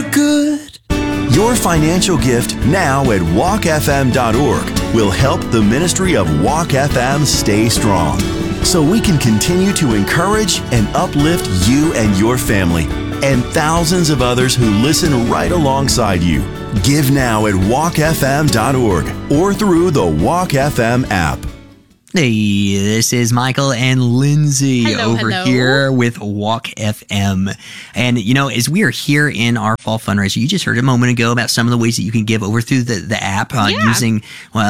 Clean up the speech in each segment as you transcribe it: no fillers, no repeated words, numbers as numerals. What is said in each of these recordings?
good. Your financial gift now at walkfm.org will help the ministry of Walk FM stay strong, so we can continue to encourage and uplift you and your family and thousands of others who listen right alongside you. Give now at walkfm.org or through the Walk FM app. Hey, this is Michael and Lindsay hello. here with Walk FM. And, you know, as we are here in our fall fundraiser, you just heard a moment ago about some of the ways that you can give over through the app using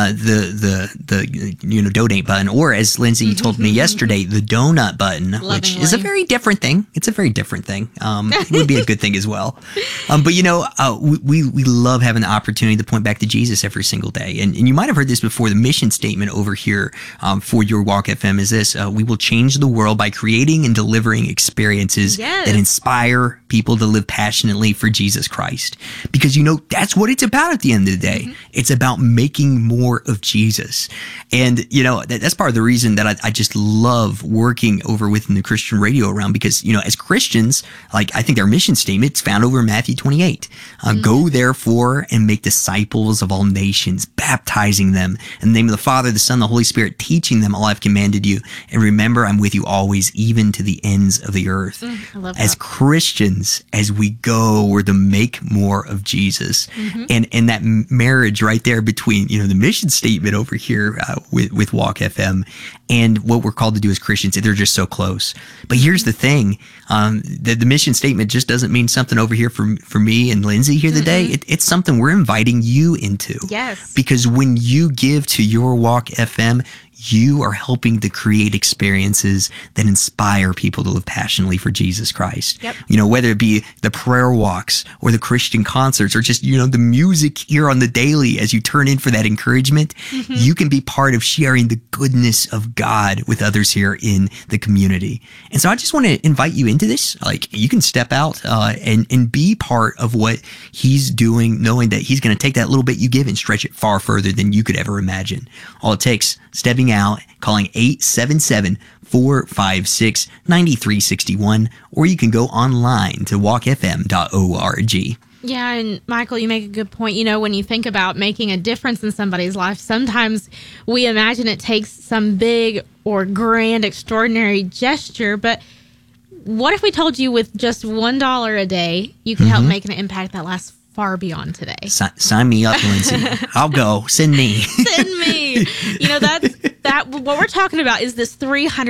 the donate button, or as Lindsay told me yesterday, the donut button, which is a very different thing. It's a very different thing. It would be a good thing as well. But, you know, we love having the opportunity to point back to Jesus every single day. And you might have heard this before. The mission statement over here for your Walk FM is this: we will change the world by creating and delivering experiences that inspire people to live passionately for Jesus Christ. Because, you know, that's what it's about at the end of the day. It's about making more of Jesus. And, you know, that's part of the reason that I just love working over within the Christian radio realm, because, you know, as Christians, like, I think our mission statement is found over in Matthew 28. Go therefore and make disciples of all nations, baptizing them in the name of the Father, the Son, the Holy Spirit, teaching them all I've commanded you. And remember, I'm with you always, even to the ends of the earth. I love that. As Christians, as we go, we're to make more of Jesus. And that marriage right there between, you know, the mission statement over here with Walk FM and what we're called to do as Christians, they're just so close. But here's the thing, the mission statement just doesn't mean something over here for me and Lindsay here today. It's something we're inviting you into. Yes. Because when you give to your Walk FM, you are helping to create experiences that inspire people to live passionately for Jesus Christ. Yep. You know, whether it be the prayer walks or the Christian concerts or just, you know, the music here on the daily as you turn in for that encouragement, you can be part of sharing the goodness of God with others here in the community. And so I just want to invite you into this. Like, you can step out and be part of what he's doing, knowing that he's going to take that little bit you give and stretch it far further than you could ever imagine. All it takes, stepping out, calling 877-456-9361, or you can go online to walkfm.org. Yeah, and Michael, you make a good point. You know, when you think about making a difference in somebody's life, sometimes we imagine it takes some big or grand, extraordinary gesture. But what if we told you with just $1 a day, you can help make an impact that lasts far beyond today? Sign me up, Lindsay. I'll go. Send me. Send me. You know, what we're talking about is this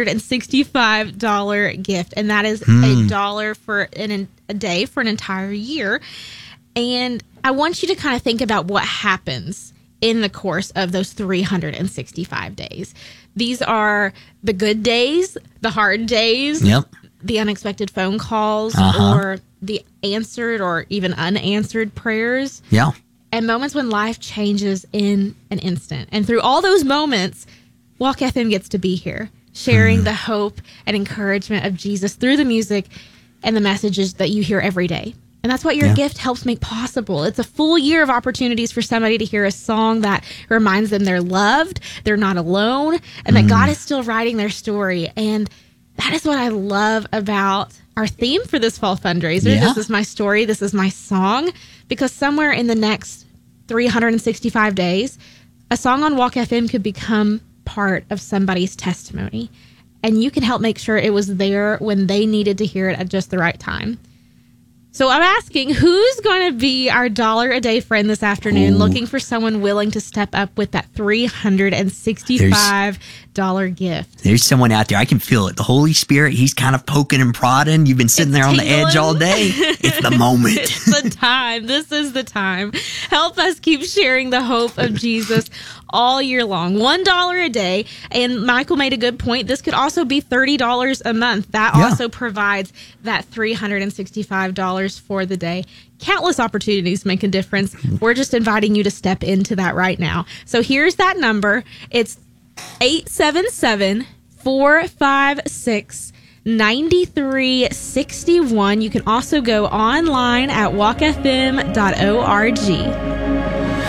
$365 gift, and that is $1 for a day for an entire year. And I want you to kind of think about what happens in the course of those 365 days. These are the good days, the hard days, the unexpected phone calls, or the answered or even unanswered prayers. Yeah. And moments when life changes in an instant. And through all those moments, Walk FM gets to be here, sharing the hope and encouragement of Jesus through the music and the messages that you hear every day. And that's what your gift helps make possible. It's a full year of opportunities for somebody to hear a song that reminds them they're loved, they're not alone, and that God is still writing their story. And that is what I love about our theme for this fall fundraiser. This is my story. This is my song. Because somewhere in the next 365 days, a song on Walk FM could become part of somebody's testimony. And you can help make sure it was there when they needed to hear it at just the right time. So I'm asking, who's going to be our $1 a day friend this afternoon, looking for someone willing to step up with that $365 gift? There's someone out there. I can feel it. The Holy Spirit, he's kind of poking and prodding. You've been sitting there on the edge all day. It's the moment. It's the time. This is the time. Help us keep sharing the hope of Jesus all year long. $1 a day. And Michael made a good point. This could also be $30 a month. That also provides that $365 for the day. Countless opportunities make a difference. We're just inviting you to step into that right now. So here's that number. It's 877-456-9361. You can also go online at walkfm.org.